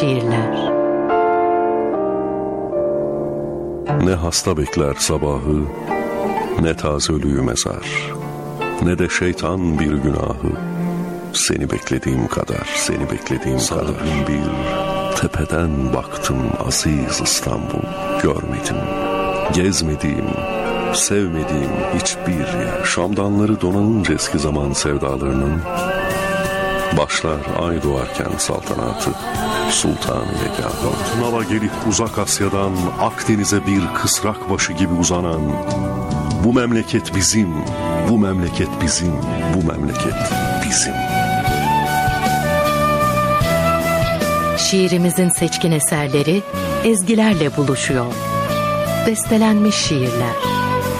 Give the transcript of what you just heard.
şiirler. Ne hasta bekler sabahı, ne taze ölüyü mezar, ne de şeytan bir günahı. Seni beklediğim kadar, seni beklediğim kadar bir tepeden baktım aziz İstanbul. Görmedim, gezmediğim, sevmediğim hiçbir yer. Şamdanları donanınca eski zaman sevdalarının, başlar ay doğarken saltanatı, sultan-ı yegâhı. Tunava gelip uzak Asya'dan Akdeniz'e bir kısrak başı gibi uzanan, bu memleket bizim, bu memleket bizim, bu memleket bizim. Şiirimizin seçkin eserleri ezgilerle buluşuyor. Bestelenmiş şiirler.